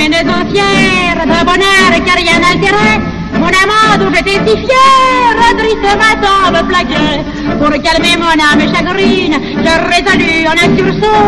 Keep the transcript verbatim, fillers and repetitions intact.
une maison fière, de bonheur qui a rien altéré. Mon amant dont j'étais si fière, triste matin me plaquait. Pour calmer mon âme chagrine, je résolus en un sursaut